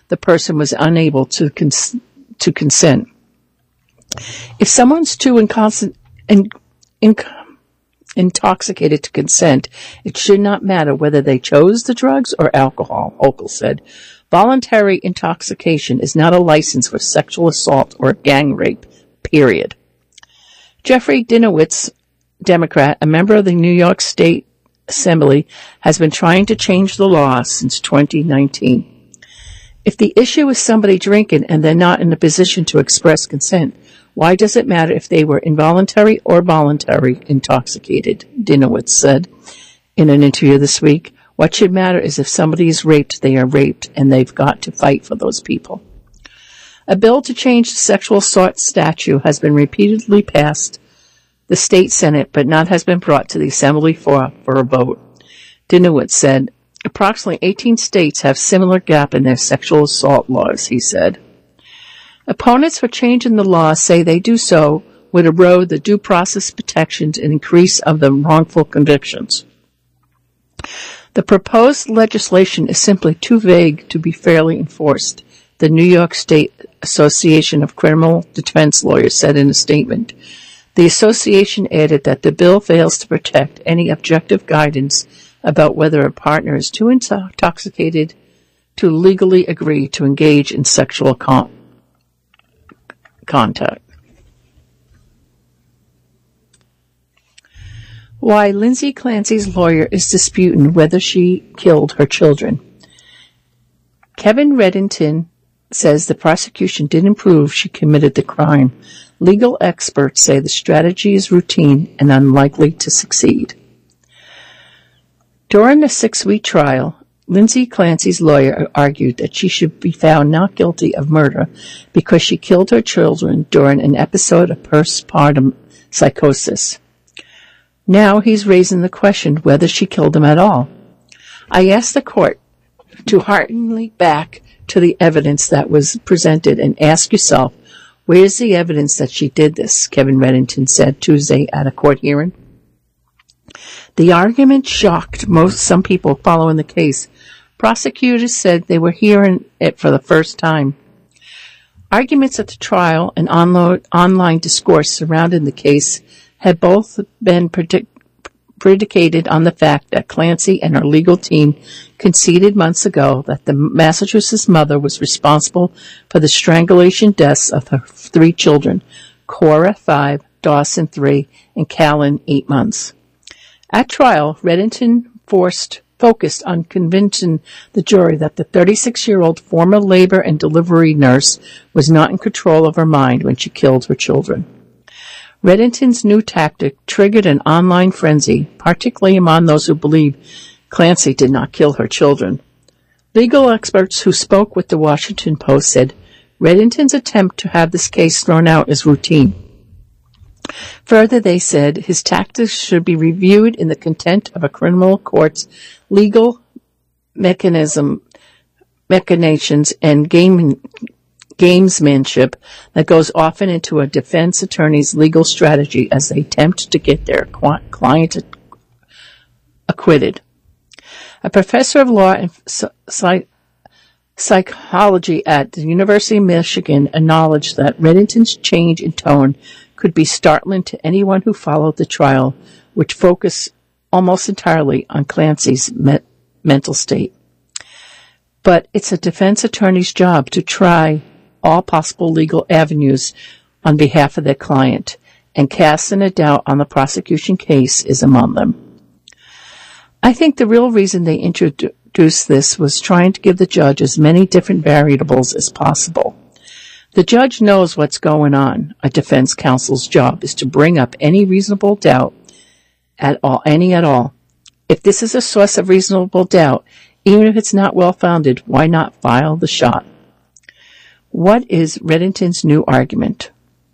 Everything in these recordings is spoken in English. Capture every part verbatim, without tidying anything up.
the person was unable to cons- to consent. If someone's too inconstant, in, in, intoxicated to consent, it should not matter whether they chose the drugs or alcohol, Hochul said. Voluntary intoxication is not a license for sexual assault or gang rape, period. Jeffrey Dinowitz, Democrat, a member of the New York State Assembly, has been trying to change the law since twenty nineteen. If the issue is somebody drinking and they're not in a position to express consent, why does it matter if they were involuntary or voluntary intoxicated? Dinowitz said in an interview this week. What should matter is if somebody is raped, they are raped, and they've got to fight for those people. A bill to change the sexual assault statute has been repeatedly passed the state Senate, but none has been brought to the Assembly for, for a vote. Dinowitz said, approximately eighteen states have similar gap in their sexual assault laws, he said. Opponents for changing the law say they do so would erode the due process protections and increase of the wrongful convictions. The proposed legislation is simply too vague to be fairly enforced, the New York State Association of Criminal Defense Lawyers said in a statement. The association added that the bill fails to protect any objective guidance about whether a partner is too intoxicated to legally agree to engage in sexual con- contact. Why Lindsay Clancy's lawyer is disputing whether she killed her children. Kevin Reddington says the prosecution didn't prove she committed the crime. Legal experts say the strategy is routine and unlikely to succeed. During the six-week trial, Lindsay Clancy's lawyer argued that she should be found not guilty of murder because she killed her children during an episode of postpartum psychosis. Now he's raising the question whether she killed them at all. I asked the court to harken back to the evidence that was presented and ask yourself, where's the evidence that she did this? Kevin Reddington said Tuesday at a court hearing. The argument shocked most some people following the case. Prosecutors said they were hearing it for the first time. Arguments at the trial and onlo- online discourse surrounding the case had both been predict- predicated on the fact that Clancy and her legal team conceded months ago that the Massachusetts mother was responsible for the strangulation deaths of her three children, Cora, five, Dawson, three, and Callan, eight months. At trial, Reddington forced focused on convincing the jury that the thirty-six-year-old former labor and delivery nurse was not in control of her mind when she killed her children. Reddington's new tactic triggered an online frenzy, particularly among those who believe Clancy did not kill her children. Legal experts who spoke with the Washington Post said Reddington's attempt to have this case thrown out is routine. Further, they said his tactics should be reviewed in the content of a criminal court's legal mechanism, machinations and game, gamesmanship that goes often into a defense attorney's legal strategy as they attempt to get their client acquitted. A professor of law and psych- psychology at the University of Michigan acknowledged that Reddington's change in tone could be startling to anyone who followed the trial, which focused almost entirely on Clancy's me- mental state. But it's a defense attorney's job to try all possible legal avenues on behalf of their client, and casting a doubt on the prosecution case is among them. I think the real reason they introduced this was trying to give the judge as many different variables as possible. The judge knows what's going on. A defense counsel's job is to bring up any reasonable doubt at all, any at all. If this is a source of reasonable doubt, even if it's not well-founded, why not file the shot? What is Reddington's new argument?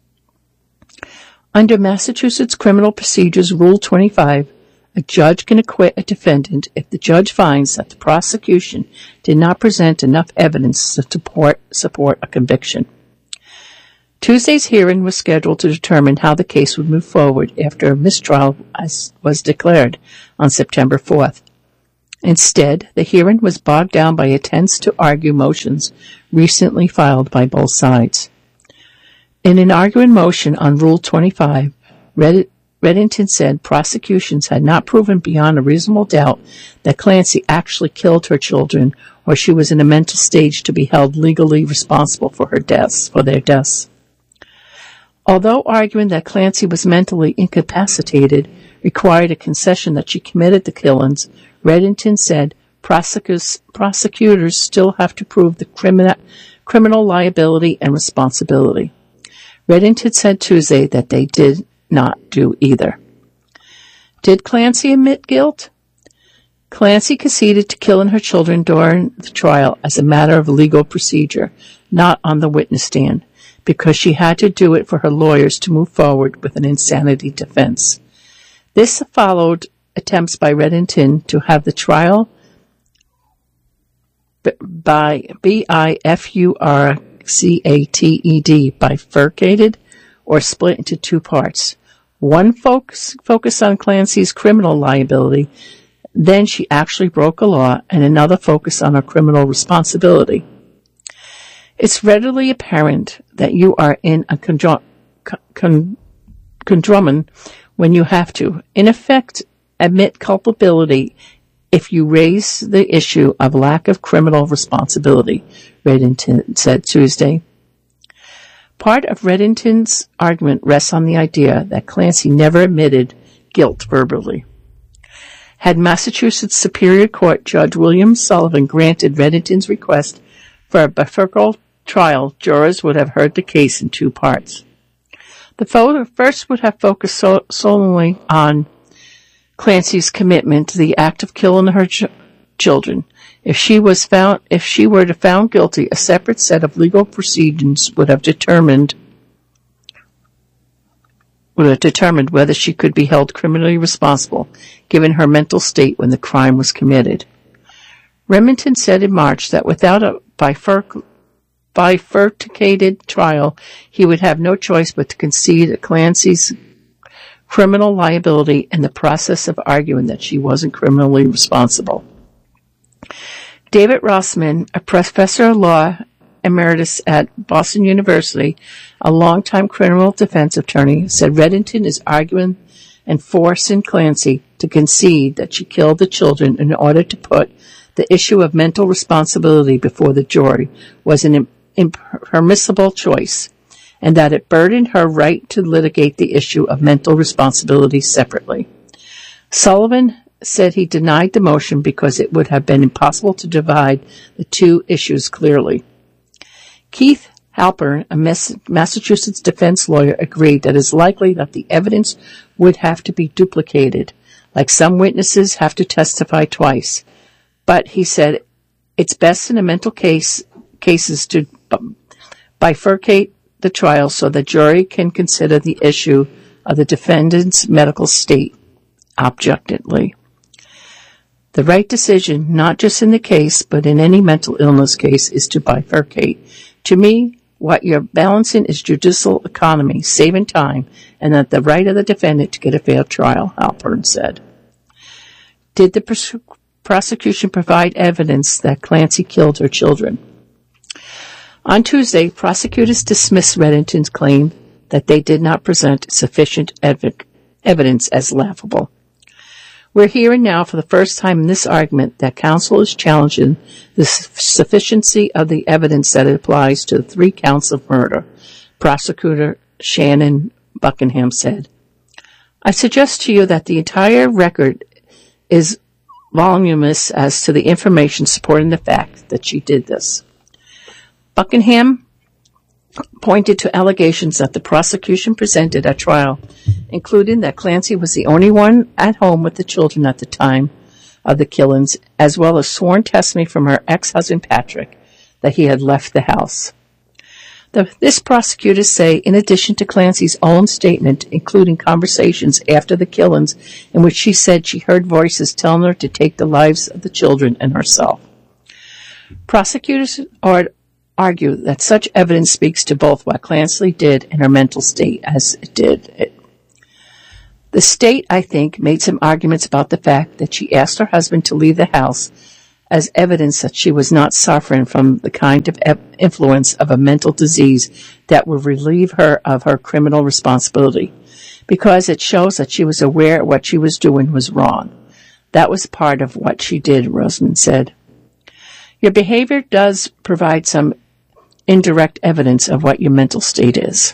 Under Massachusetts Criminal Procedures Rule twenty-five, a judge can acquit a defendant if the judge finds that the prosecution did not present enough evidence to support, support a conviction. Tuesday's hearing was scheduled to determine how the case would move forward after a mistrial was declared on September fourth. Instead, the hearing was bogged down by attempts to argue motions recently filed by both sides. In an arguing motion on Rule twenty-five, Red- Reddington said prosecutions had not proven beyond a reasonable doubt that Clancy actually killed her children or she was in a mental stage to be held legally responsible for her deaths, for their deaths. Although arguing that Clancy was mentally incapacitated required a concession that she committed the killings, Reddington said prosecutors, prosecutors still have to prove the criminal, criminal liability and responsibility. Reddington said Tuesday that they did not do either. Did Clancy admit guilt? Clancy conceded to killing her children during the trial as a matter of legal procedure, not on the witness stand, because she had to do it for her lawyers to move forward with an insanity defense. This followed attempts by Reddington to have the trial by B I F U R C A T E D bifurcated or split into two parts. One focus, focus on Clancy's criminal liability, then she actually broke a law, and another focus on her criminal responsibility. It's readily apparent that you are in a conjo- con- conundrum when you have to, in effect, admit culpability if you raise the issue of lack of criminal responsibility, Reddington said Tuesday. Part of Reddington's argument rests on the idea that Clancy never admitted guilt verbally. Had Massachusetts Superior Court Judge William Sullivan granted Reddington's request for a bifurcal trial, jurors would have heard the case in two parts. The first would have focused so- solely on Clancy's commitment to the act of killing her ch- children. If she was found, if she were to found guilty, a separate set of legal proceedings would have determined would have determined whether she could be held criminally responsible, given her mental state when the crime was committed. Remington said in March that without a bifurc- bifurcated trial, he would have no choice but to concede Clancy's criminal liability in the process of arguing that she wasn't criminally responsible. David Rossman, a professor of law emeritus at Boston University, a longtime criminal defense attorney, said Reddington is arguing and forcing Clancy to concede that she killed the children in order to put the issue of mental responsibility before the jury was an impermissible choice, and that it burdened her right to litigate the issue of mental responsibility separately. Sullivan said he denied the motion because it would have been impossible to divide the two issues clearly. Keith Halpern, a Massachusetts defense lawyer, agreed that it is likely that the evidence would have to be duplicated, like some witnesses have to testify twice. But he said it's best in a mental case cases to bifurcate the trial so the jury can consider the issue of the defendant's medical state objectively. The right decision, not just in the case, but in any mental illness case, is to bifurcate. To me, what you're balancing is judicial economy, saving time, and that the right of the defendant to get a fair trial, Halpern said. Did the pros- prosecution provide evidence that Clancy killed her children? On Tuesday, prosecutors dismissed Reddington's claim that they did not present sufficient ev- evidence as laughable. We're hearing now for the first time in this argument that counsel is challenging the sufficiency of the evidence that it applies to the three counts of murder, Prosecutor Shannon Buckingham said. I suggest to you that the entire record is voluminous as to the information supporting the fact that she did this. Buckingham pointed to allegations that the prosecution presented at trial, including that Clancy was the only one at home with the children at the time of the killings, as well as sworn testimony from her ex-husband Patrick that he had left the house. The, this prosecutors say, in addition to Clancy's own statement, including conversations after the killings in which she said she heard voices telling her to take the lives of the children and herself. Prosecutors are argue that such evidence speaks to both what Clancy did and her mental state as it did. It. The state, I think, made some arguments about the fact that she asked her husband to leave the house as evidence that she was not suffering from the kind of influence of a mental disease that would relieve her of her criminal responsibility, because it shows that she was aware what she was doing was wrong. That was part of what she did, Rosemond said. Your behavior does provide some indirect evidence of what your mental state is.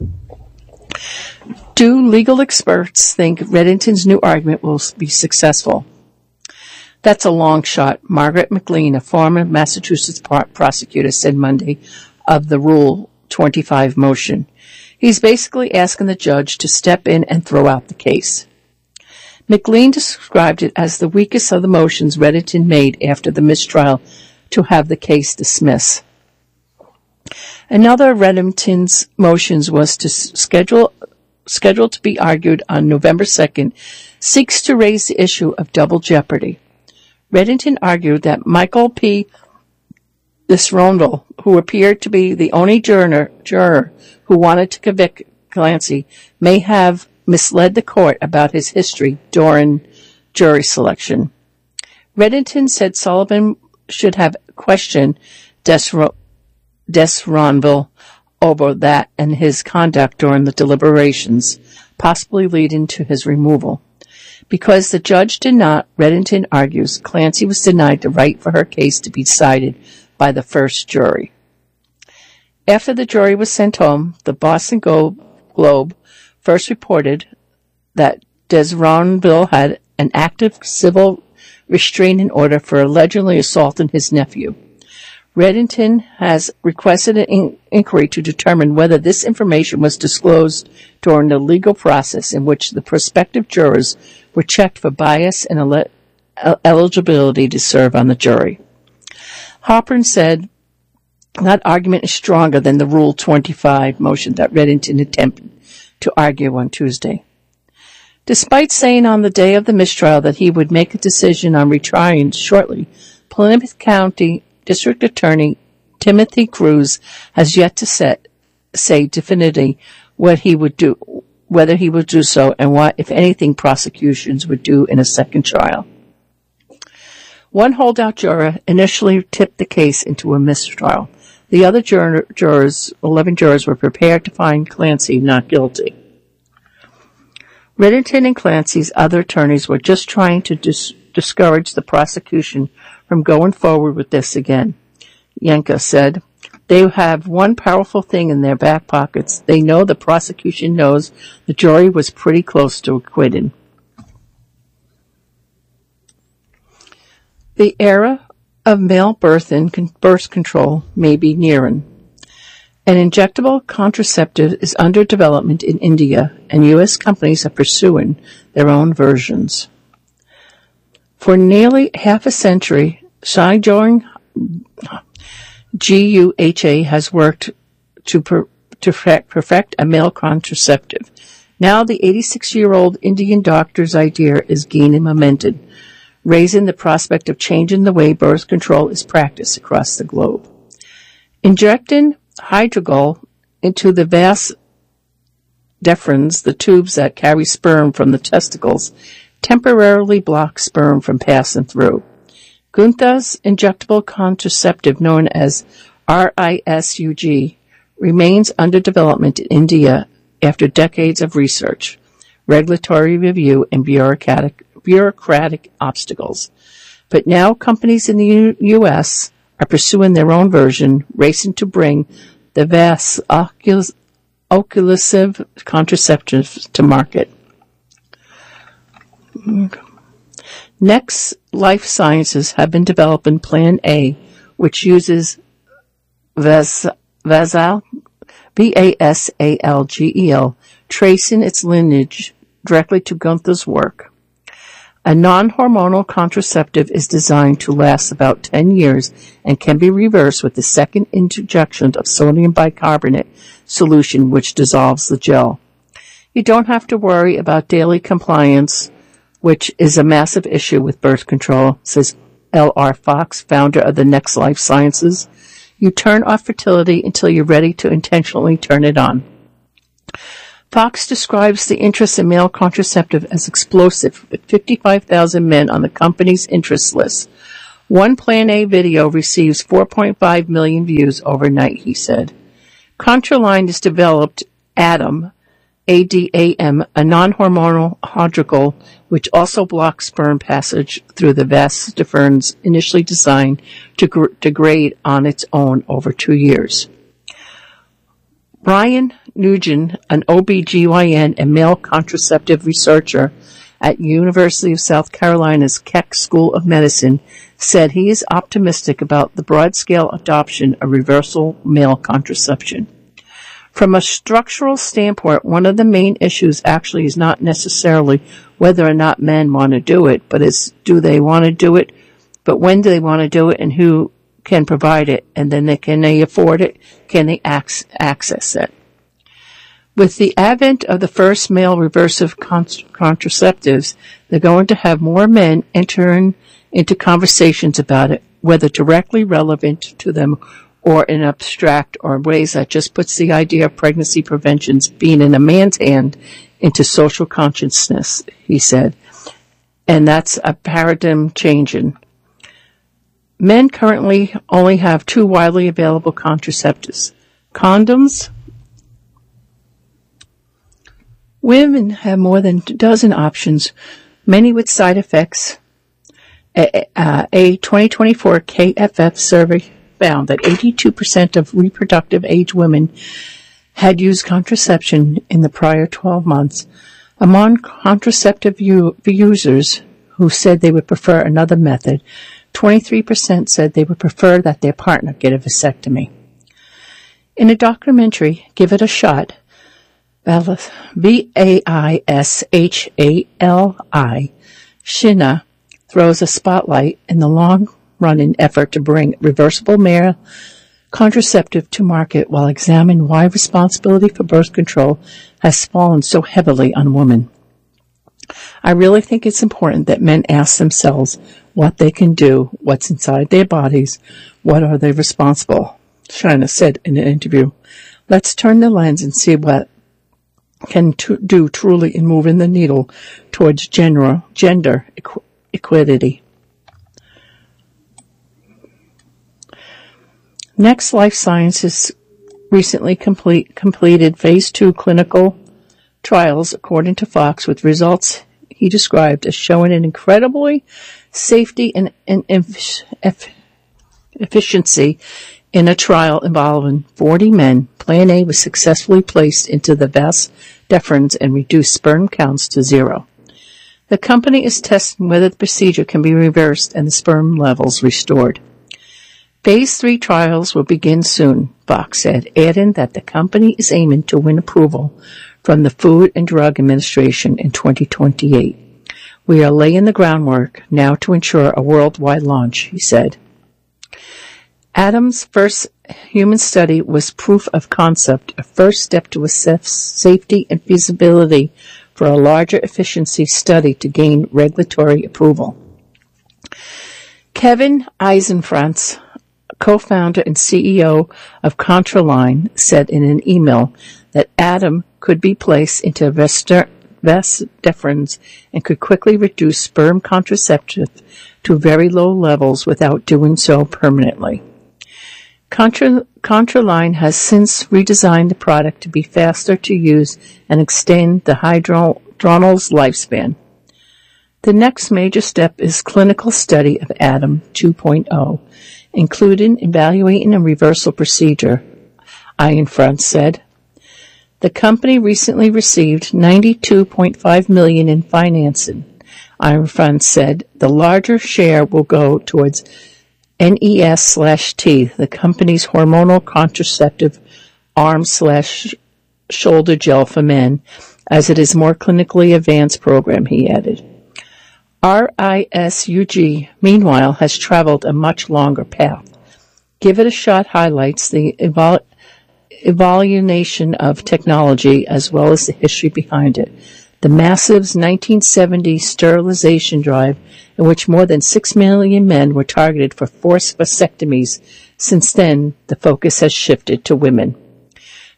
Do legal experts think Reddington's new argument will be successful? That's a long shot, Margaret McLean, a former Massachusetts prosecutor, said Monday of the Rule twenty-five motion. He's basically asking the judge to step in and throw out the case. McLean described it as the weakest of the motions Reddington made after the mistrial to have the case dismissed. Another of Reddington's motions was to schedule scheduled to be argued on November second, seeks to raise the issue of double jeopardy. Reddington argued that Michael P. Disronville, who appeared to be the only juror, juror who wanted to convict Clancy, may have misled the court about his history during jury selection. Reddington said Sullivan should have questioned Disronville over that and his conduct during the deliberations, possibly leading to his removal. Because the judge did not, Reddington argues, Clancy was denied the right for her case to be decided by the first jury. After the jury was sent home, the Boston Globe first reported that Disronville had an active civil restraining order for allegedly assaulting his nephew. Reddington has requested an in- inquiry to determine whether this information was disclosed during the legal process in which the prospective jurors were checked for bias and ele- eligibility to serve on the jury. Halpern said that argument is stronger than the Rule twenty-five motion that Reddington attempted to argue on Tuesday. Despite saying on the day of the mistrial that he would make a decision on retrying shortly, Plymouth County District Attorney Timothy Cruz has yet to set, say definitively what he would do, whether he would do so and what, if anything, prosecutions would do in a second trial. One holdout juror initially tipped the case into a mistrial. The other juror, jurors, eleven jurors, were prepared to find Clancy not guilty. Reddington and Clancy's other attorneys were just trying to dis- discourage the prosecution from going forward with this again. Yenka said, they have one powerful thing in their back pockets. They know the prosecution knows the jury was pretty close to acquitting. The era of male birth and birth control may be nearing. An injectable contraceptive is under development in India, and U S companies are pursuing their own versions. For nearly half a century, Shijong G U H A has worked to, per, to perfect a male contraceptive. Now the eighty-six-year-old Indian doctor's idea is gaining momentum, raising the prospect of changing the way birth control is practiced across the globe. Injecting hydrogel into the vas deferens, the tubes that carry sperm from the testicles, temporarily blocks sperm from passing through. Gunther's injectable contraceptive, known as R I S U G, remains under development in India after decades of research, regulatory review, and bureaucratic, bureaucratic obstacles. But now companies in the U S are pursuing their own version, racing to bring the vast oculus, occlusive contraceptives to market. Next Life Sciences have been developing Plan A, which uses Vas, Vasal, V A S A L G E L, tracing its lineage directly to Gunther's work. A non-hormonal contraceptive is designed to last about ten years and can be reversed with the second injection of sodium bicarbonate solution, which dissolves the gel. You don't have to worry about daily compliance, which is a massive issue with birth control, says L R Fox, founder of the Next Life Sciences. You turn off fertility until you're ready to intentionally turn it on. Fox describes the interest in male contraceptive as explosive, with fifty-five thousand men on the company's interest list. One Plan A video receives four point five million views overnight, he said. Contraline has developed Adam, A D A M, a non-hormonal hydrogel which also blocks sperm passage through the vas deferens, initially designed to gr- degrade on its own over two years. Brian Nugent, an O B G Y N and male contraceptive researcher at University of South Carolina's Keck School of Medicine, said he is optimistic about the broad-scale adoption of reversal male contraception. From a structural standpoint, one of the main issues actually is not necessarily whether or not men want to do it, but it's do they want to do it, but when do they want to do it, and who can provide it, and then they, can they afford it, can they ac- access it. With the advent of the first male reversive con- contraceptives, they're going to have more men entering into conversations about it, whether directly relevant to them or in abstract or ways that just puts the idea of pregnancy prevention being in a man's hand into social consciousness, he said. And that's a paradigm changing. Men currently only have two widely available contraceptives: condoms. Women have more than a dozen options, many with side effects. A, uh, a twenty twenty-four K F F survey found that eighty-two percent of reproductive age women had used contraception in the prior twelve months. Among contraceptive u- users who said they would prefer another method, twenty-three percent said they would prefer that their partner get a vasectomy. In a documentary, Give It a Shot, V A I S H A L I, Shina throws a spotlight in the long-running effort to bring reversible male contraceptive to market while examining why responsibility for birth control has fallen so heavily on women. I really think it's important that men ask themselves what they can do, what's inside their bodies, what are they responsible, Shina said in an interview. Let's turn the lens and see what can t- do truly in moving the needle towards gender, gender equ- equality. Next, Life Sciences recently complete, completed phase two clinical trials, according to Fox, with results he described as showing an incredibly safety and, and eff- efficiency in a trial involving forty men. Plan A was successfully placed into the vas deferens and reduced sperm counts to zero. The company is testing whether the procedure can be reversed and the sperm levels restored. Phase three trials will begin soon, Fox said, adding that the company is aiming to win approval from the Food and Drug Administration in twenty twenty-eight. We are laying the groundwork now to ensure a worldwide launch, he said. Adam's first human study was proof of concept, a first step to assess safety and feasibility for a larger efficiency study to gain regulatory approval. Kevin Eisenfranz, co-founder and C E O of Contraline, said in an email that Adam could be placed into vas deferens and could quickly reduce sperm contraceptive to very low levels without doing so permanently. Contra, Contraline has since redesigned the product to be faster to use and extend the hydronal's lifespan. The next major step is clinical study of Adam two point oh, including evaluating a reversal procedure, Eisenfranz said. The company recently received ninety-two point five million dollars in financing. Eisenfranz said the larger share will go towards N E S slash T, the company's hormonal contraceptive arm slash shoulder gel for men, as it is more clinically advanced program, he added. R I S U G, meanwhile, has traveled a much longer path. Give It a Shot highlights the evol- evaluation of technology as well as the history behind it. The massive nineteen seventies sterilization drive in which more than six million men were targeted for forced vasectomies. Since then, the focus has shifted to women.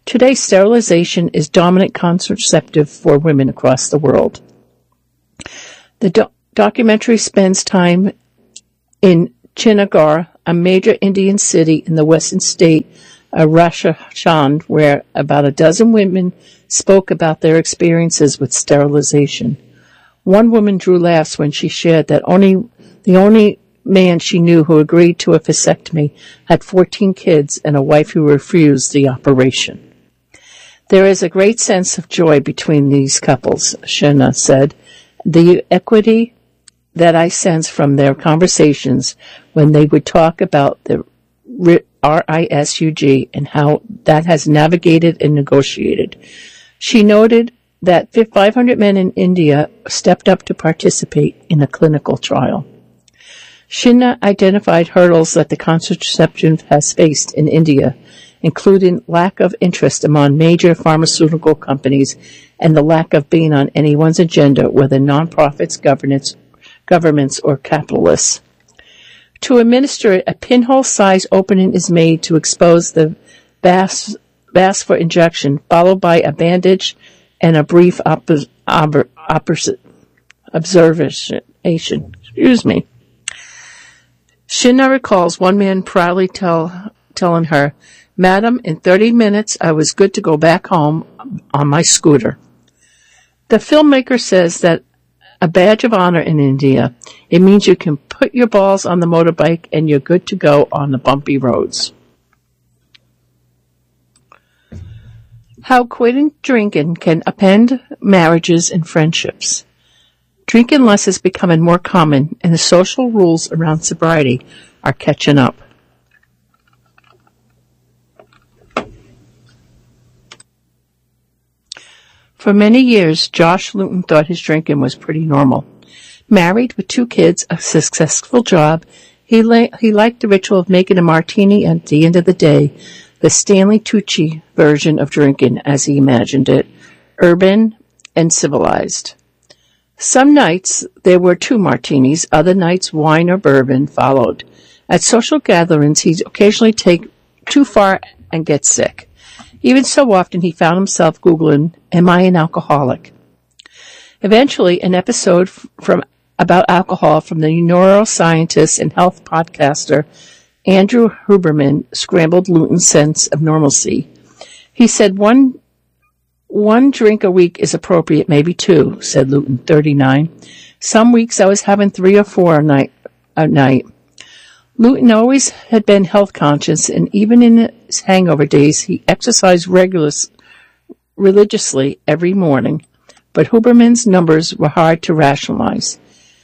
Today, sterilization is dominant contraceptive for women across the world. The do- documentary spends time in Chinagar, a major Indian city in the western state of Rajasthan, where about a dozen women spoke about their experiences with sterilization. One woman drew laughs when she shared that only the only man she knew who agreed to a vasectomy had fourteen kids and a wife who refused the operation. There is a great sense of joy between these couples, Shina said. The equity that I sense from their conversations when they would talk about the R I S U G and how that has navigated and negotiated. She noted that five hundred men in India stepped up to participate in a clinical trial. Shina identified hurdles that the contraception has faced in India, including lack of interest among major pharmaceutical companies and the lack of being on anyone's agenda, whether nonprofits, governments, governments, or capitalists. To administer it, a pinhole-sized opening is made to expose the vas, vas for injection, followed by a bandage and a brief op- ob- opposite observation. Excuse me. Shina recalls one man proudly tell, telling her, "Madam, in thirty minutes I was good to go back home on my scooter." The filmmaker says that a badge of honor in India, it means you can put your balls on the motorbike and you're good to go on the bumpy roads. How quitting drinking can upend marriages and friendships. Drinking less is becoming more common, and the social rules around sobriety are catching up. For many years, Josh Luton thought his drinking was pretty normal. Married with two kids, a successful job, he, la- he liked the ritual of making a martini at the end of the day, the Stanley Tucci version of drinking as he imagined it, urban and civilized. Some nights there were two martinis, other nights wine or bourbon followed. At social gatherings, he'd occasionally take too far and get sick. Even so often he found himself Googling, "Am I an alcoholic?" Eventually, an episode from about alcohol from the neuroscientist and health podcaster Andrew Huberman scrambled Luton's sense of normalcy. He said one one drink a week is appropriate, maybe two, said Luton, thirty-nine. Some weeks I was having three or four a night. A night. Luton always had been health conscious, and even in his hangover days, he exercised regularly, religiously every morning. But Huberman's numbers were hard to rationalize.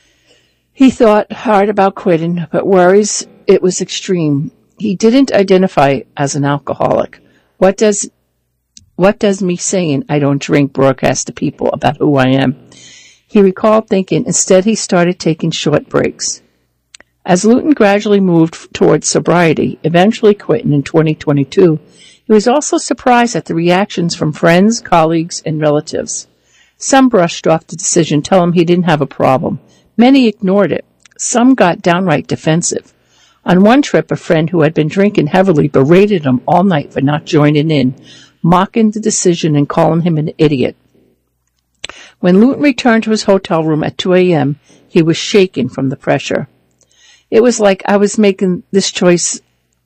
He thought hard about quitting, but worries it was extreme. He didn't identify as an alcoholic. What does what does me saying I don't drink broadcast to people about who I am? He recalled thinking. Instead, he started taking short breaks. As Luton gradually moved towards sobriety, eventually quitting in twenty twenty-two, he was also surprised at the reactions from friends, colleagues, and relatives. Some brushed off the decision, telling him he didn't have a problem. Many ignored it. Some got downright defensive. On one trip, a friend who had been drinking heavily berated him all night for not joining in, mocking the decision and calling him an idiot. When Luton returned to his hotel room at two a.m., he was shaking from the pressure. It was like I was making this choice.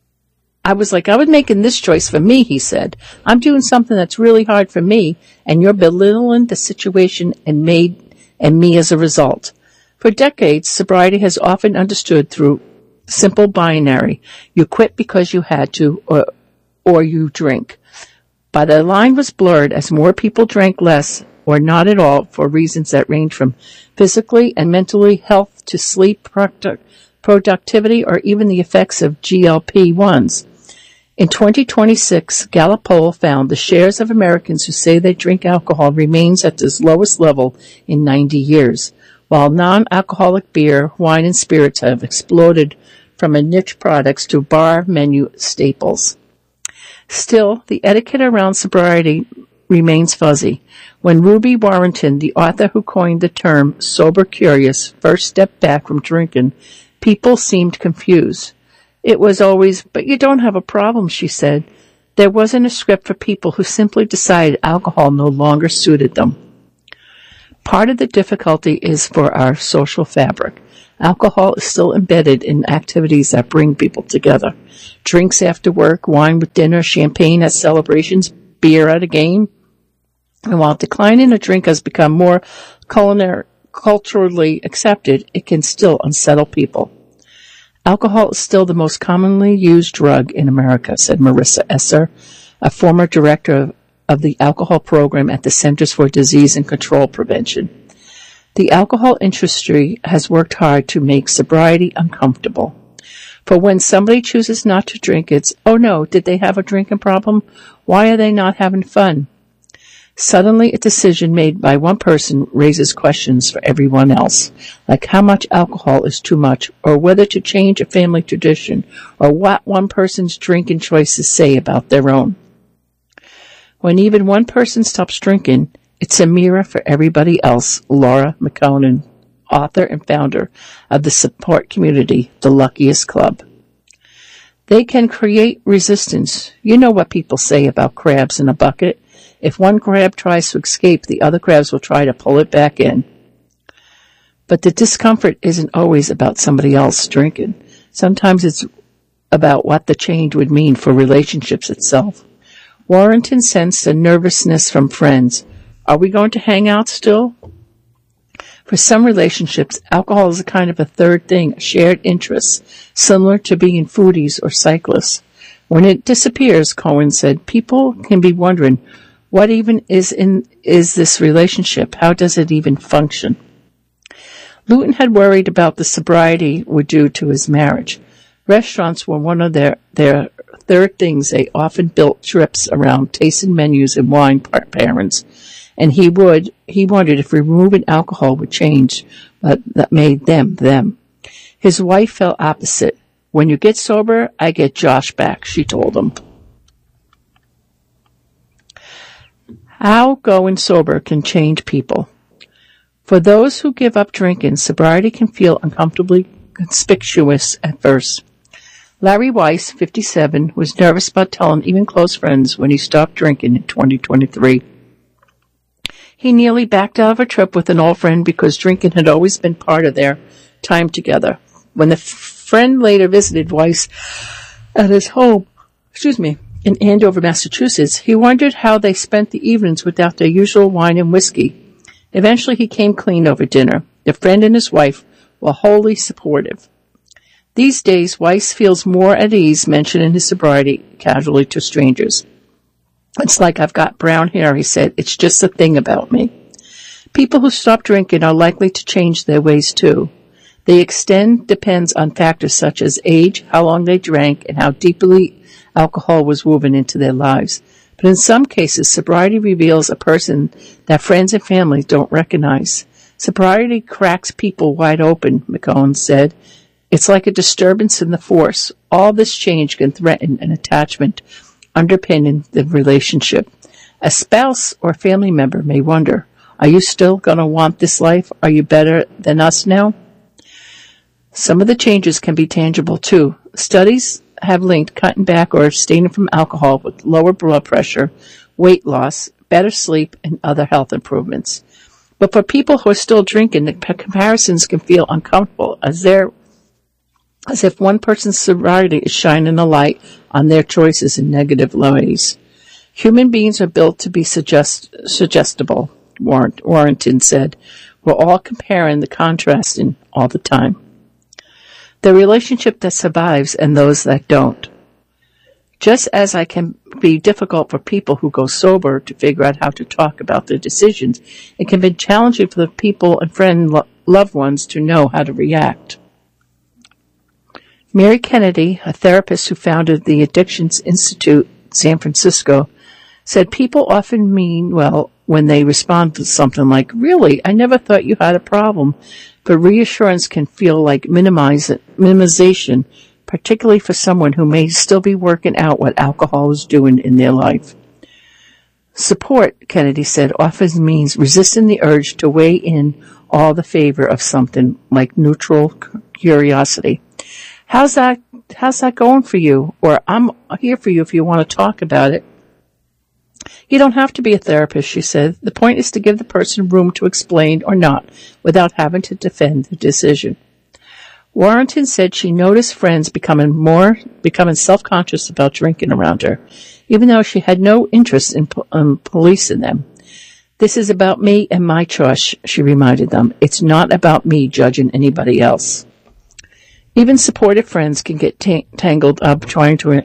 I was like, I was making this choice for me, he said. I'm doing something that's really hard for me, and you're belittling the situation and made and me as a result. For decades, sobriety has often understood through simple binary. You quit because you had to, or, or you drink. But the line was blurred as more people drank less or not at all for reasons that range from physically and mentally health to sleep, product, productivity, or even the effects of G L P one s. In twenty twenty-six, Gallup poll found the shares of Americans who say they drink alcohol remains at its lowest level in ninety years, while non-alcoholic beer, wine, and spirits have exploded from a niche products to bar menu staples. Still, the etiquette around sobriety remains fuzzy. When Ruby Warrington, the author who coined the term sober curious, first stepped back from drinking, people seemed confused. It was always, but you don't have a problem, she said. There wasn't a script for people who simply decided alcohol no longer suited them. Part of the difficulty is for our social fabric. Alcohol is still embedded in activities that bring people together. Drinks after work, wine with dinner, champagne at celebrations, beer at a game. And while declining a drink has become more culinary, culturally accepted, it can still unsettle people. Alcohol is still the most commonly used drug in America, said Marissa Esser, a former director of, of the alcohol program at the Centers for Disease and Control Prevention. The alcohol industry has worked hard to make sobriety uncomfortable. For when somebody chooses not to drink, it's, oh no, did they have a drinking problem? Why are they not having fun? Suddenly, a decision made by one person raises questions for everyone else, like how much alcohol is too much, or whether to change a family tradition, or what one person's drinking choices say about their own. When even one person stops drinking, it's a mirror for everybody else, Laura McConan, author and founder of the support community, The Luckiest Club. They can create resistance. You know what people say about crabs in a bucket. If one crab tries to escape, the other crabs will try to pull it back in. But the discomfort isn't always about somebody else drinking. Sometimes it's about what the change would mean for relationships itself. Warrington sensed a nervousness from friends. Are we going to hang out still? For some relationships, alcohol is a kind of a third thing, a shared interest, similar to being foodies or cyclists. When it disappears, Cohen said, people can be wondering, what even is in is this relationship? How does it even function? Luton had worried about the sobriety would do to his marriage. Restaurants were one of their, their third things. They often built trips around tasting menus and wine pairings. And he would, he wondered if removing alcohol would change, but that made them, them. His wife felt opposite. When you get sober, I get Josh back, she told him. How going sober can change people. For those who give up drinking, sobriety can feel uncomfortably conspicuous at first. Larry Weiss, fifty-seven, was nervous about telling even close friends when he stopped drinking in twenty twenty-three. He nearly backed out of a trip with an old friend because drinking had always been part of their time together. When the f- friend later visited Weiss at his home, excuse me, in Andover, Massachusetts, he wondered how they spent the evenings without their usual wine and whiskey. Eventually he came clean over dinner. The friend and his wife were wholly supportive. These days, Weiss feels more at ease mentioning his sobriety casually to strangers. It's like I've got brown hair, he said. It's just a thing about me. People who stop drinking are likely to change their ways too. The extent depends on factors such as age, how long they drank, and how deeply alcohol was woven into their lives. But in some cases, sobriety reveals a person that friends and family don't recognize. Sobriety cracks people wide open, McCohen said. It's like a disturbance in the force. All this change can threaten an attachment underpinning the relationship. A spouse or family member may wonder, are you still going to want this life? Are you better than us now? Some of the changes can be tangible too. Studies have linked cutting back or abstaining from alcohol with lower blood pressure, weight loss, better sleep, and other health improvements. But for people who are still drinking, the comparisons can feel uncomfortable as they're as if one person's sobriety is shining a light on their choices in negative ways. Human beings are built to be suggest- suggestible, Warren- Warrington said. We're all comparing the contrasting all the time. The relationship that survives and those that don't. Just as it can be difficult for people who go sober to figure out how to talk about their decisions, it can be challenging for the people and friend lo- loved ones to know how to react. Mary Kennedy, a therapist who founded the Addictions Institute in San Francisco, said people often mean well when they respond to something like, really, I never thought you had a problem. But reassurance can feel like minimize, minimization, particularly for someone who may still be working out what alcohol is doing in their life. Support, Kennedy said, often means resisting the urge to weigh in all the favor of something like neutral curiosity. How's that, how's that going for you? Or I'm here for you if you want to talk about it. You don't have to be a therapist, she said. The point is to give the person room to explain or not without having to defend the decision. Warrington said she noticed friends becoming more, becoming self-conscious about drinking around her, even though she had no interest in um, policing them. This is about me and my choice, she reminded them. It's not about me judging anybody else. Even supportive friends can get t- tangled up trying to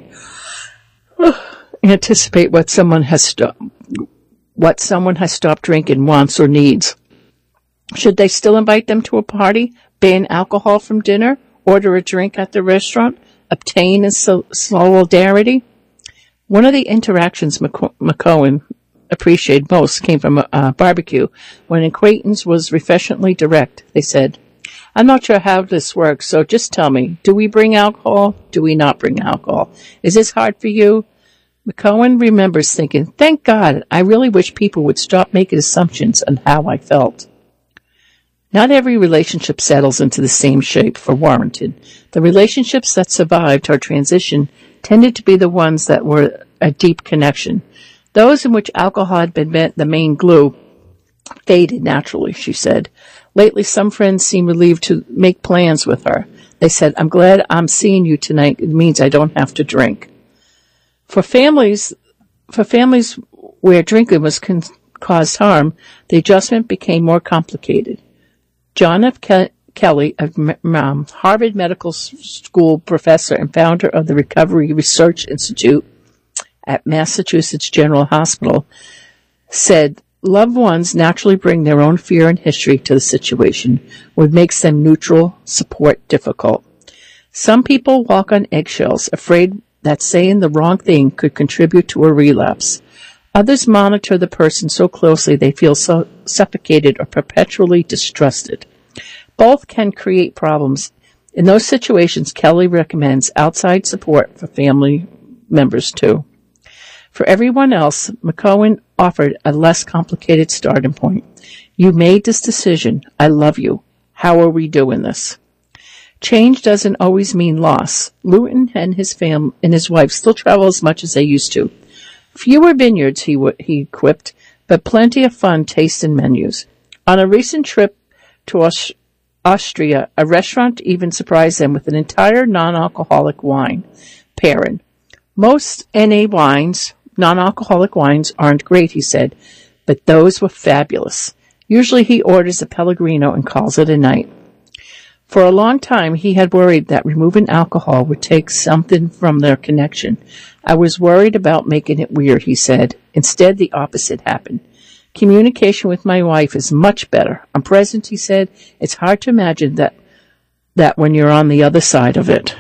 uh, anticipate what someone has stopped, what someone has stopped drinking, wants, or needs. Should they still invite them to a party, ban alcohol from dinner, order a drink at the restaurant, obtain a so- solidarity? One of the interactions McC- McCohen appreciated most came from a, a barbecue when an acquaintance was refreshingly direct. They said, I'm not sure how this works, so just tell me, do we bring alcohol? Do we not bring alcohol? Is this hard for you? McCohen remembers thinking, thank God, I really wish people would stop making assumptions on how I felt. Not every relationship settles into the same shape for Warrington. The relationships that survived her transition tended to be the ones that were a deep connection. Those in which alcohol had been the main glue faded naturally, she said. Lately, some friends seemed relieved to make plans with her. They said, I'm glad I'm seeing you tonight. It means I don't have to drink. For families, for families where drinking was con- caused harm, the adjustment became more complicated. John F. Ke- Kelly, a um, Harvard Medical School professor and founder of the Recovery Research Institute at Massachusetts General Hospital, said, loved ones naturally bring their own fear and history to the situation, what makes them neutral, support difficult. Some people walk on eggshells, afraid that saying the wrong thing could contribute to a relapse. Others monitor the person so closely they feel so suffocated or perpetually distrusted. Both can create problems. In those situations, Kelly recommends outside support for family members too. For everyone else, McCohen offered a less complicated starting point. You made this decision. I love you. How are we doing this? Change doesn't always mean loss. Luton and his fam and his wife still travel as much as they used to. Fewer vineyards, he w- he quipped, but plenty of fun tasting menus. On a recent trip to Aus- Austria, a restaurant even surprised them with an entire non-alcoholic wine pairing. Most N A wines, non-alcoholic wines, aren't great, he said, but those were fabulous. Usually he orders a Pellegrino and calls it a night. For a long time, he had worried that removing alcohol would take something from their connection. I was worried about making it weird, he said. Instead, the opposite happened. Communication with my wife is much better. I'm present, he said. It's hard to imagine that, that when you're on the other side of it.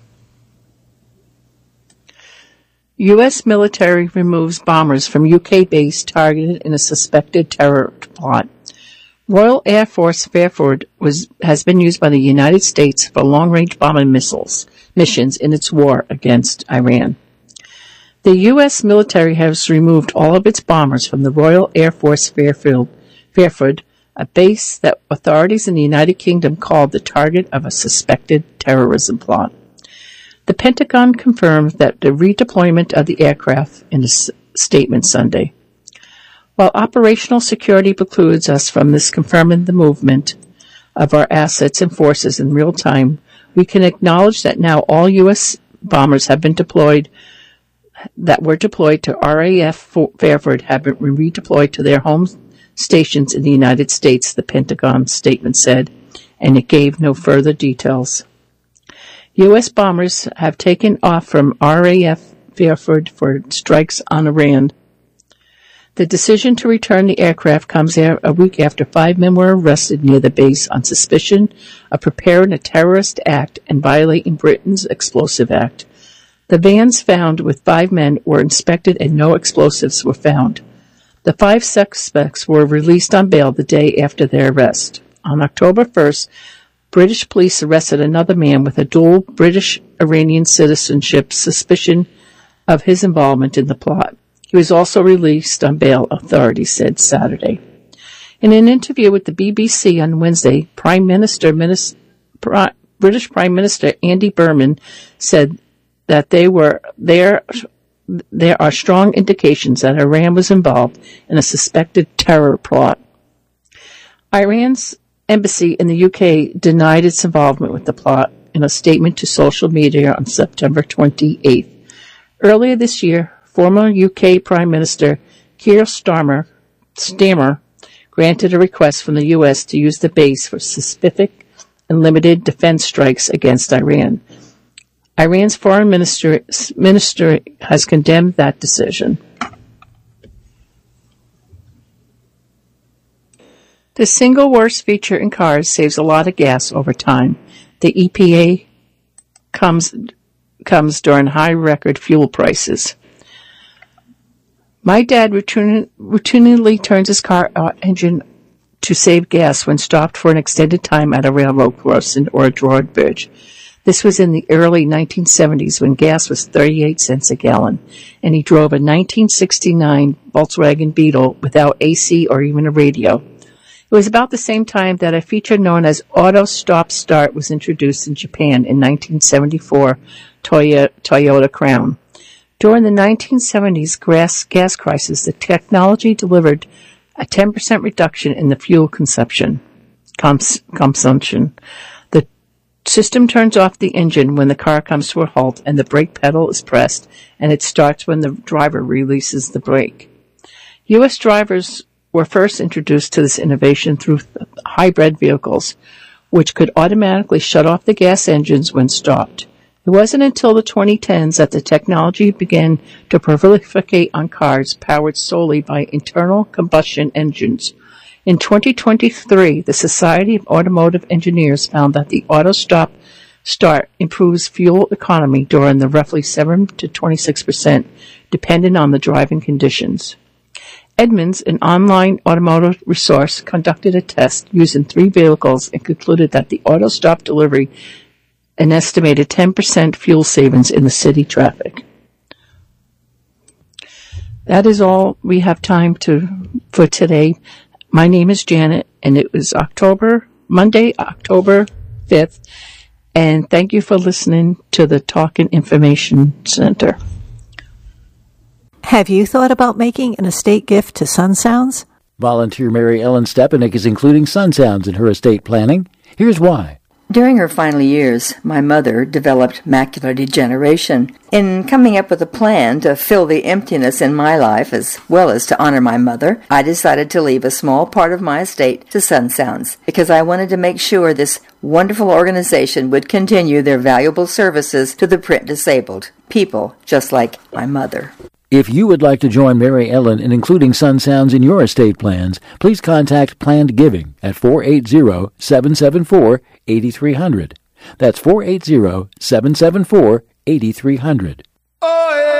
U S military removes bombers from U K base targeted in a suspected terror plot. Royal Air Force Fairford was, has been used by the United States for long-range bombing missiles missions in its war against Iran. The U S military has removed all of its bombers from the Royal Air Force Fairfield, Fairford, a base that authorities in the United Kingdom called the target of a suspected terrorism plot. The Pentagon confirmed that the redeployment of the aircraft in a s- statement Sunday. While operational security precludes us from this confirming the movement of our assets and forces in real time, we can acknowledge that now all U S bombers have been deployed that were deployed to R A F Fairford have been redeployed to their home stations in the United States, the Pentagon statement said, and it gave no further details. U S bombers have taken off from R A F Fairford for strikes on Iran. The decision to return the aircraft comes a week after five men were arrested near the base on suspicion of preparing a terrorist act and violating Britain's Explosive Act. The vans found with five men were inspected and no explosives were found. The five suspects were released on bail the day after their arrest. On October first, British police arrested another man with a dual British-Iranian citizenship suspicion of his involvement in the plot. He was also released on bail, authorities said Saturday. In an interview with the B B C on Wednesday, Prime Minister Minis- British Prime Minister Andy Berman said that they were there. There are strong indications that Iran was involved in a suspected terror plot. Iran's embassy in the U K denied its involvement with the plot in a statement to social media on September twenty-eighth. Earlier this year, former U K Prime Minister Keir Starmer, Starmer granted a request from the U S to use the base for specific and limited defense strikes against Iran. Iran's foreign minister, minister has condemned that decision. The single worst feature in cars saves a lot of gas over time. The E P A comes comes during high record fuel prices. My dad routine, routinely turns his car engine to save gas when stopped for an extended time at a railroad crossing or a drawbridge. This was in the early nineteen seventies when gas was thirty-eight cents a gallon, and he drove a nineteen sixty-nine Volkswagen Beetle without A C or even a radio. It was about the same time that a feature known as Auto Stop Start was introduced in Japan in nineteen seventy-four Toyota, Toyota Crown. During the nineteen seventies gas, gas crisis, the technology delivered a ten percent reduction in the fuel consumption. Cons- consumption. The system turns off the engine when the car comes to a halt and the brake pedal is pressed, and it starts when the driver releases the brake. U S drivers were first introduced to this innovation through hybrid vehicles, which could automatically shut off the gas engines when stopped. It wasn't until the twenty tens that the technology began to proliferate on cars powered solely by internal combustion engines. In twenty twenty-three, the Society of Automotive Engineers found that the auto stop start improves fuel economy during the roughly seven to twenty-six percent, depending on the driving conditions. Edmunds, an online automotive resource, conducted a test using three vehicles and concluded that the auto stop delivery an estimated ten percent fuel savings in the city traffic. That is all we have time to for today. My name is Janet, and it was October, Monday, October fifth, and thank you for listening to the Talkin' Information Center. Have you thought about making an estate gift to Sun Sounds? Volunteer Mary Ellen Stepanek is including Sun Sounds in her estate planning. Here's why. During her final years, my mother developed macular degeneration. In coming up with a plan to fill the emptiness in my life as well as to honor my mother, I decided to leave a small part of my estate to Sun Sounds because I wanted to make sure this wonderful organization would continue their valuable services to the print disabled, people just like my mother. If you would like to join Mary Ellen in including Sun Sounds in your estate plans, please contact Planned Giving at four eight zero, seven seven four, eight three zero zero. That's four eight zero, seven seven four, eight three zero zero. Oh, yeah.